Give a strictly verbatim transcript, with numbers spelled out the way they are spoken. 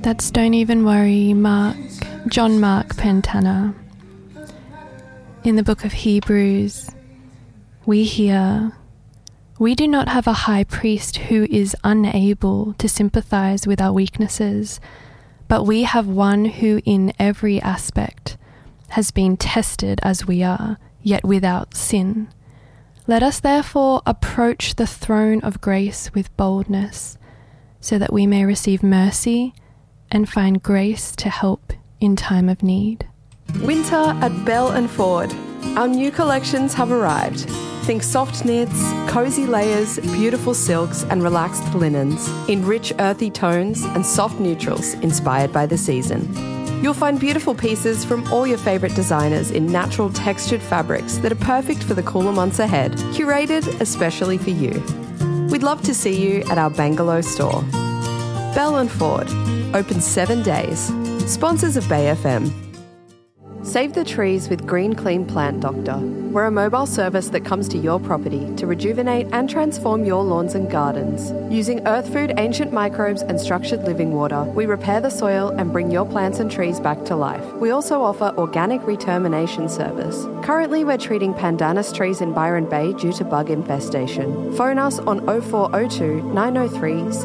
That's Don't Even Worry, Mark, John Mark Pentana. In the book of Hebrews, we hear, "We do not have a high priest who is unable to sympathize with our weaknesses, but we have one who in every aspect has been tested as we are, yet without sin. Let us therefore approach the throne of grace with boldness, so that we may receive mercy and find grace to help in time of need." Winter at Bell and Ford. Our new collections have arrived. Think soft knits, cozy layers, beautiful silks and relaxed linens in rich earthy tones and soft neutrals inspired by the season. You'll find beautiful pieces from all your favourite designers in natural textured fabrics that are perfect for the cooler months ahead, curated especially for you. We'd love to see you at our Bangalore store. Bell and Ford, open seven days. Sponsors of Bay F M. Save the trees with Green Clean Plant Doctor. We're a mobile service that comes to your property to rejuvenate and transform your lawns and gardens. Using earth food, ancient microbes and structured living water, we repair the soil and bring your plants and trees back to life. We also offer organic retermination service. Currently, we're treating pandanus trees in Byron Bay due to bug infestation. Phone us on oh four oh two, nine oh three,